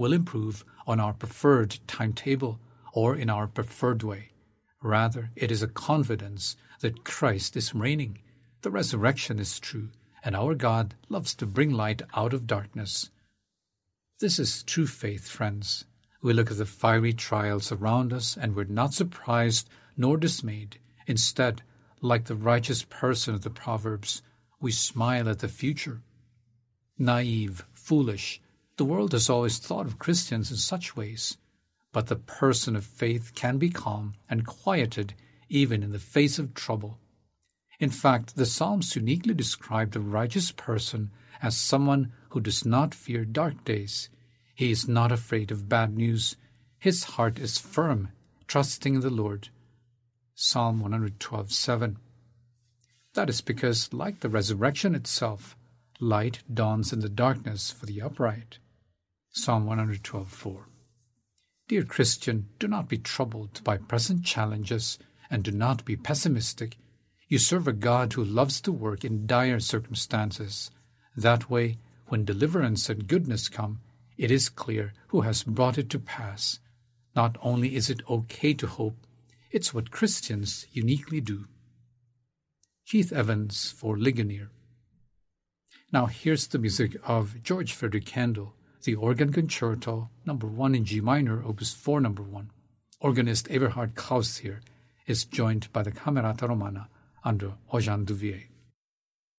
will improve on our preferred timetable or in our preferred way. Rather, it is a confidence that Christ is reigning. The resurrection is true, and our God loves to bring light out of darkness. This is true faith, friends. We look at the fiery trials around us, and we're not surprised nor dismayed. Instead, like the righteous person of the Proverbs, we smile at the future. Naive, foolish, the world has always thought of Christians in such ways. But the person of faith can be calm and quieted even in the face of trouble. In fact, the Psalms uniquely describe the righteous person as someone who does not fear dark days. He is not afraid of bad news. His heart is firm, trusting in the Lord. Psalm 112:7. That is because, like the resurrection itself, light dawns in the darkness for the upright. Psalm 112:4. Dear Christian, do not be troubled by present challenges and do not be pessimistic. You serve a God who loves to work in dire circumstances. That way, when deliverance and goodness come, it is clear who has brought it to pass. Not only is it okay to hope, it's what Christians uniquely do. Keith Evans for Ligonier. Now here's the music of George Frederick Handel, the Organ Concerto, No. 1 in G minor, Opus 4, No. 1. Organist Eberhard Klaus here is joined by the Camerata Romana under Eugène Duvier.